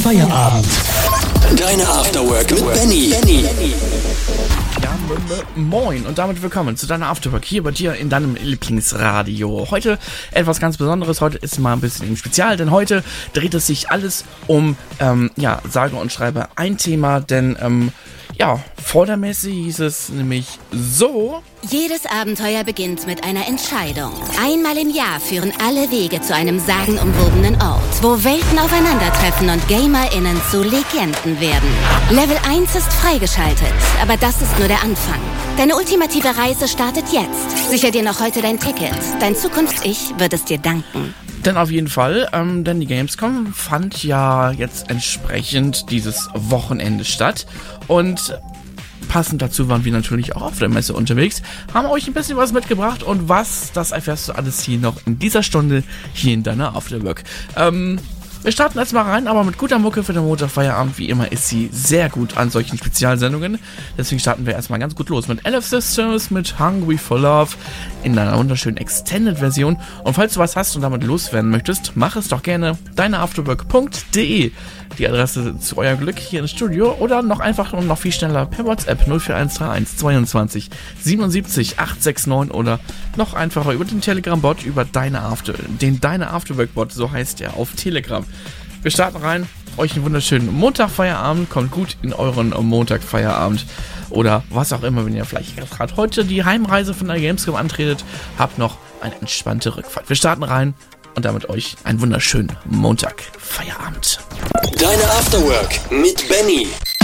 Feierabend. Deine Afterwork mit Benny. Ja, moin und damit willkommen zu deiner Afterwork hier bei dir in deinem Lieblingsradio. Heute etwas ganz Besonderes, heute ist mal ein bisschen im Spezial, denn heute dreht es sich alles um, sage und schreibe ein Thema, denn, vor der Messe hieß es nämlich so: Jedes Abenteuer beginnt mit einer Entscheidung. Einmal im Jahr führen alle Wege zu einem sagenumwobenen Ort, wo Welten aufeinandertreffen und GamerInnen zu Legenden werden. Level 1 ist freigeschaltet, aber das ist nur der Anfang. Deine ultimative Reise startet jetzt. Sicher dir noch heute dein Ticket. Dein Zukunfts-Ich wird es dir danken. Denn auf jeden Fall, denn die Gamescom fand ja jetzt entsprechend dieses Wochenende statt und passend dazu waren wir natürlich auch auf der Messe unterwegs, haben euch ein bisschen was mitgebracht und was, das erfährst du alles hier noch in dieser Stunde hier in deiner Afterwork. Wir starten erstmal rein, aber mit guter Mucke für den Montagfeierabend. Wie immer ist sie sehr gut an solchen Spezialsendungen. Deswegen starten wir erstmal ganz gut los mit LF Systems, mit Hungry for Love in einer wunderschönen Extended-Version. Und falls du was hast und damit loswerden möchtest, mach es doch gerne deineafterwork.de. Die Adresse zu euer Glück hier im Studio oder noch einfach und noch viel schneller per WhatsApp 04131 22 77 869 oder noch einfacher über den Telegram-Bot über Deine Afterwork-Bot, so heißt er auf Telegram. Wir starten rein, euch einen wunderschönen Montagfeierabend, kommt gut in euren Montagfeierabend oder was auch immer, wenn ihr vielleicht gerade heute die Heimreise von der Gamescom antretet, habt noch eine entspannte Rückfahrt. Wir starten rein und damit euch einen wunderschönen Montagfeierabend. Deine Afterwork mit Benny.